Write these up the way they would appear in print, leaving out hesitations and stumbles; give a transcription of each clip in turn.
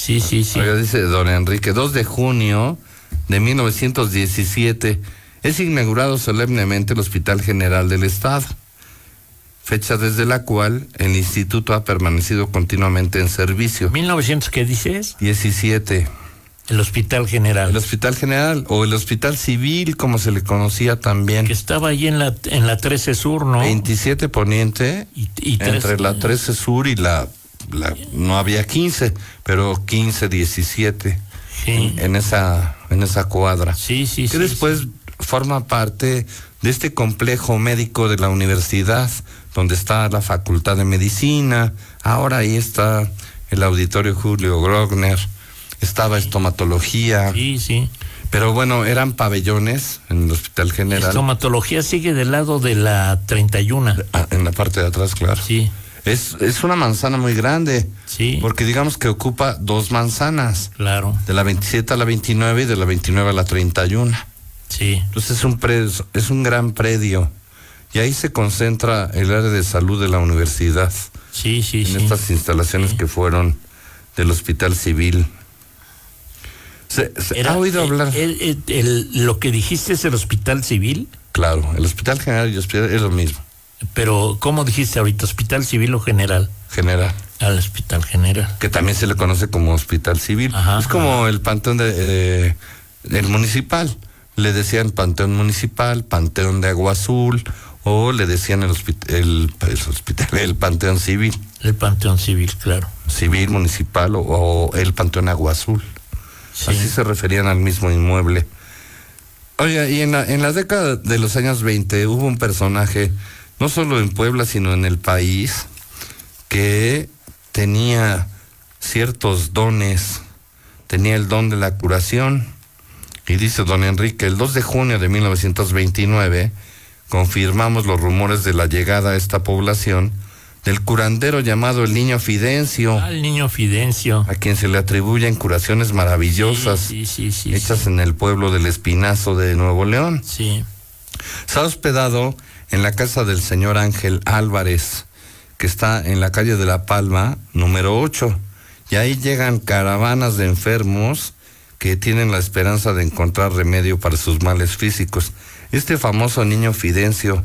Sí. Oiga, dice don Enrique, 2 de junio de 1917 es inaugurado solemnemente el Hospital General del Estado, fecha desde la cual el instituto ha permanecido continuamente en servicio. ¿1900 qué dices? 17. El Hospital General. El Hospital General, o el Hospital Civil, como se le conocía también. Que estaba ahí en la 13 Sur, ¿no? 27 Poniente, y entre la 13 Sur y la no había 15, pero 15, 17, sí. en esa cuadra. Sí. Que después forma parte de este complejo médico de la universidad, donde está la Facultad de Medicina. Ahora ahí está el Auditorio Julio Grogner. Estaba estomatología. Sí. Pero bueno, eran pabellones en el Hospital General. Estomatología sigue del lado de la 31. En la parte de atrás, claro. Sí. Es una manzana muy grande. Sí. Porque digamos que ocupa 2 manzanas. Claro. De la 27 a la 29 y de la 29 a la 31. Sí. Entonces es un gran predio. Y ahí se concentra el área de salud de la universidad. Sí. En estas instalaciones que fueron del Hospital Civil. ¿Se ha oído hablar? Lo que dijiste es el Hospital Civil. Claro, el Hospital General y el Hospital es lo mismo. Pero, ¿cómo dijiste ahorita? ¿Hospital Civil o General? General. Al Hospital General. Que también se le conoce como Hospital Civil. Ajá, es como el Panteón del Municipal. Le decían Panteón Municipal, Panteón de Agua Azul, o le decían el Panteón Civil. El Panteón Civil, claro. Civil, Municipal o el Panteón Agua Azul. Sí. Así se referían al mismo inmueble. Oiga, y en la década de los años 20 hubo un personaje, no solo en Puebla, sino en el país, que tenía ciertos dones. Tenía el don de la curación. Y dice don Enrique, el 2 de junio de 1929, confirmamos los rumores de la llegada a esta población del curandero llamado el Niño Fidencio. El Niño Fidencio. A quien se le atribuyen curaciones maravillosas. Sí. Hechas en el pueblo del Espinazo de Nuevo León. Sí. Se ha hospedado en la casa del señor Ángel Álvarez, que está en la calle de La Palma, número 8. Y ahí llegan caravanas de enfermos que tienen la esperanza de encontrar remedio para sus males físicos. Este famoso Niño Fidencio,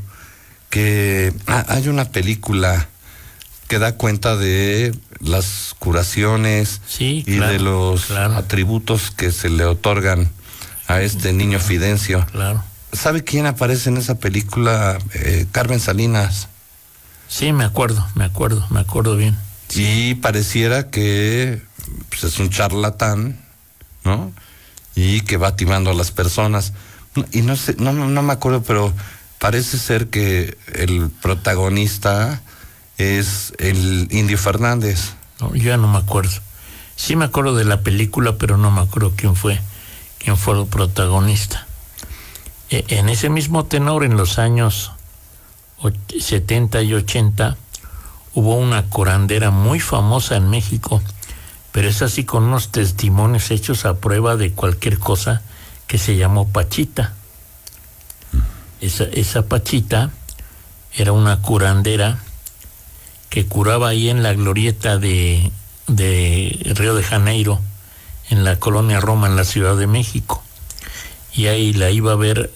que hay una película que da cuenta de las curaciones y de los atributos que se le otorgan a este Niño Fidencio. Claro. ¿Sabe quién aparece en esa película? Carmen Salinas. Sí, me acuerdo bien. Y pareciera que pues, es un charlatán, ¿no? Y que va timando a las personas. Y no sé, no me acuerdo, pero parece ser que el protagonista es el Indio Fernández. No, yo ya no me acuerdo. Sí me acuerdo de la película, pero no me acuerdo quién fue el protagonista. En ese mismo tenor, en los años 70 y 80, hubo una curandera muy famosa en México, pero es así con unos testimonios hechos a prueba de cualquier cosa, que se llamó Pachita. Esa Pachita era una curandera que curaba ahí en la glorieta de Río de Janeiro, en la colonia Roma, en la Ciudad de México. Y ahí la iba a ver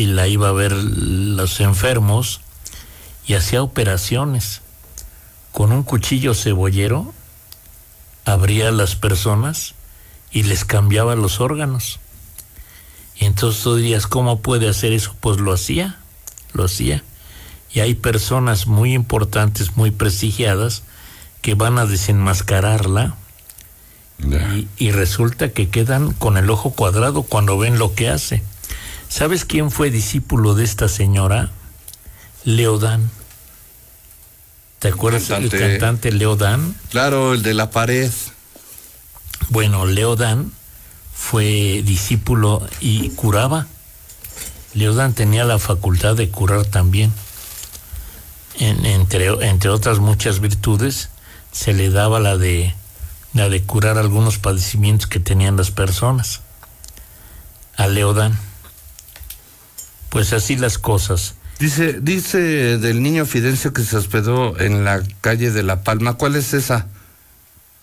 los enfermos y hacía operaciones. Con un cuchillo cebollero abría a las personas y les cambiaba los órganos. Y entonces tú dirías, ¿cómo puede hacer eso? Pues lo hacía. Y hay personas muy importantes, muy prestigiadas, que van a desenmascararla y resulta que quedan con el ojo cuadrado cuando ven lo que hace. ¿Sabes quién fue discípulo de esta señora? Leo Dan. ¿Te acuerdas del cantante Leo Dan? Claro, el de La Pared. Bueno, Leo Dan fue discípulo y curaba. Leo Dan tenía la facultad de curar también. Entre otras muchas virtudes, se le daba la de curar algunos padecimientos que tenían las personas. A Leo Dan. Pues así las cosas. Dice del Niño Fidencio que se hospedó en la calle de La Palma. ¿Cuál es esa?